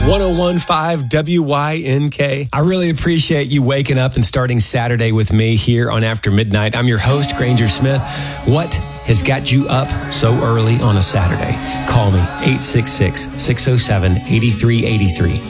1015 WYNK. I really appreciate you waking up and starting Saturday with me here on After Midnight. I'm your host, Granger Smith. What has got you up so early on a Saturday? Call me, 866-607-8383.